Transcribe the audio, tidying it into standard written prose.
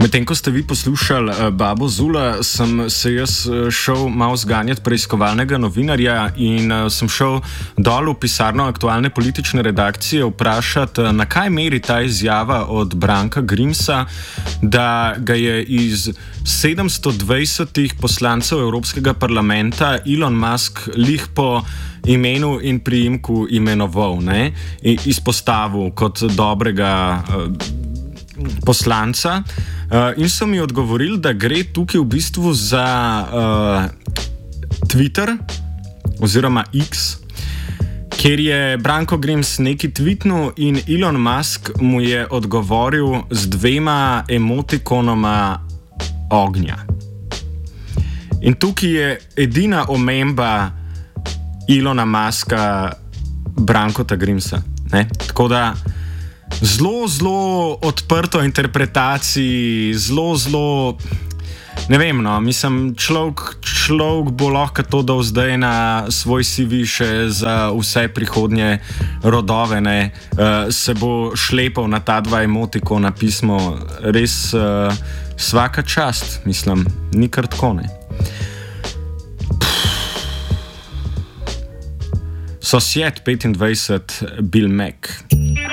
Medtem ko ste vi poslušali Babo Zula, sem se jaz šel malo zganjati preiskovalnega novinarja in sem šel dol v pisarno aktualne politične redakcije vprašati, na kaj meri ta izjava od Branka Grimsa, da ga je iz 720 poslancev Evropskega parlamenta Elon Musk lih po imenu in priimku imenoval, ne? Izpostavil kot dobrega poslanca. In so mi odgovorili, da gre tukaj v bistvu za Twitter oziroma X, kjer je Branko Grims nekaj tweetnul in Elon Musk mu je odgovoril z 2 emotikonoma ognja. In tukaj je edina omemba Elona Muska Brankota Grimsa. Ne? Tako da zelo odprto interpretaciji, zelo, ne vem, no, mislim, človek bo lahko to dal zdaj na svoj CV še za vse prihodnje rodove, ne, se bo šlepal na ta 2 emotikona pismo, res svaka čast, mislim, ni kar tako, ne. Sosjed 25, Bill Mack.